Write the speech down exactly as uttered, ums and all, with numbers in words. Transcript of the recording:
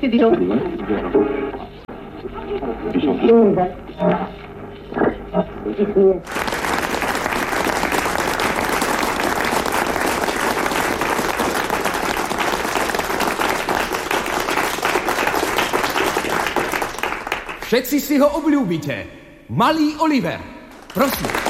kedy ho... Všetci si ho obľúbite. Malý Oliver. Prosím.